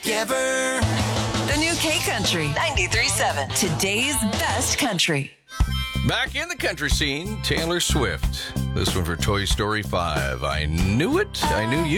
ever. The new K-Country 93.7. Today's best country. Back in the country scene, Taylor Swift. This one for Toy Story 5. I knew it. I knew you.